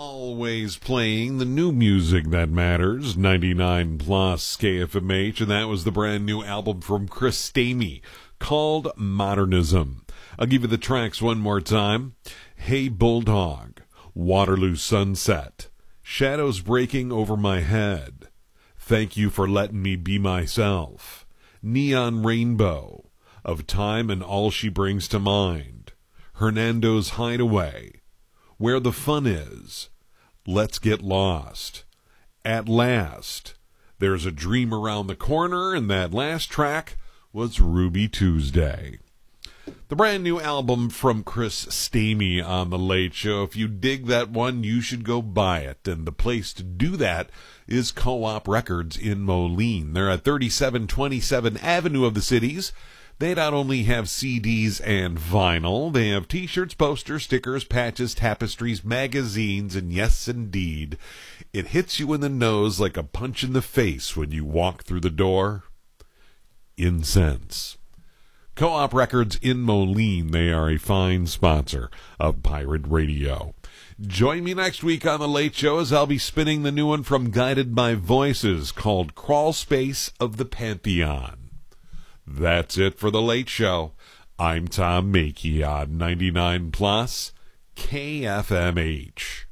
Always playing the new music that matters, 99 plus KFMH, and that was the brand new album from Chris Stamey called Modernism. I'll give you the tracks one more time. Hey Bulldog, Waterloo Sunset, Shadows Breaking Over My Head, Thank You for Letting Me Be Myself, Neon Rainbow, Of Time and All She Brings to Mind, Hernando's Hideaway, Where the Fun Is, Let's Get Lost, At Last, There's a Dream Around the Corner, and that last track was Ruby Tuesday. The brand new album from Chris Stamey on The Late Show. If you dig that one, you should go buy it. And the place to do that is Co-op Records in Moline. They're at 3727 Avenue of the Cities. They not only have CDs and vinyl, they have t-shirts, posters, stickers, patches, tapestries, magazines, and yes, indeed, it hits you in the nose like a punch in the face when you walk through the door. Incense. Co-op Records in Moline, they are a fine sponsor of Pirate Radio. Join me next week on The Late Show as I'll be spinning the new one from Guided by Voices called Crawl Space of the Pantheon. That's it for The Late Show. I'm Tom Makey on 99 plus KFMH.